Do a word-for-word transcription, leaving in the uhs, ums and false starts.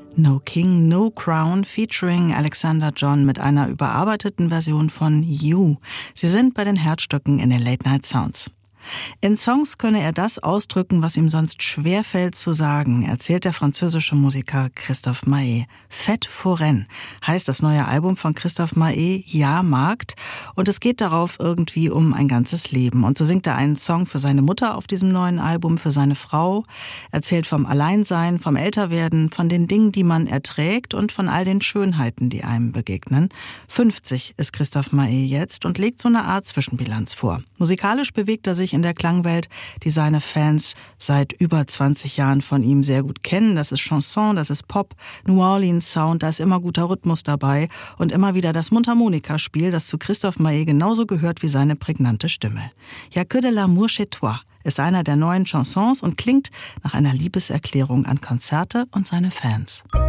No King, No Crown featuring Alexander John mit einer überarbeiteten Version von You. Sie sind bei den Herzstöcken in den Late Night Sounds. In Songs könne er das ausdrücken, was ihm sonst schwerfällt zu sagen, erzählt der französische Musiker Christophe Maé. Fête foraine heißt das neue Album von Christophe Maé, Jahrmarkt. Und es geht darauf irgendwie um ein ganzes Leben. Und so singt er einen Song für seine Mutter auf diesem neuen Album, für seine Frau, erzählt vom Alleinsein, vom Älterwerden, von den Dingen, die man erträgt und von all den Schönheiten, die einem begegnen. fünfzig ist Christophe Maé jetzt und legt so eine Art Zwischenbilanz vor. Musikalisch bewegt er sich in der Klangwelt, die seine Fans seit über zwanzig Jahren von ihm sehr gut kennen. Das ist Chanson, das ist Pop, New Orleans Sound, da ist immer guter Rhythmus dabei und immer wieder das Mundharmonikaspiel, das zu Christophe Maé genauso gehört wie seine prägnante Stimme. Y'a que de l'amour chez toi ist einer der neuen Chansons und klingt nach einer Liebeserklärung an Konzerte und seine Fans.